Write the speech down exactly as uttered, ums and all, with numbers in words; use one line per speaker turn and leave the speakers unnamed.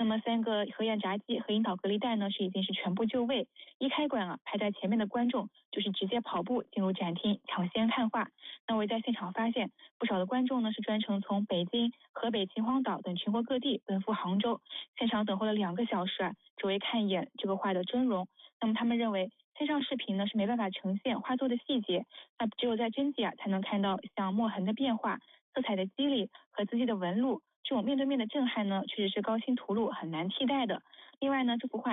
那么三个核焰闸机和引导隔离带呢是已经是全部就位，一开馆啊，排在前面的观众就是直接跑步进入展厅抢先看画。那我在现场发现，不少的观众呢是专程从北京、河北秦皇岛等全国各地奔赴杭州，现场等候了两个小时啊，只为看一眼这个画的真容。那么他们认为，线上视频呢是没办法呈现画作的细节，那只有在真迹啊才能看到像墨痕的变化、色彩的肌理和字迹的纹路，这种面对面的震撼呢，确实是高清图录很难替代的。另外呢，这幅画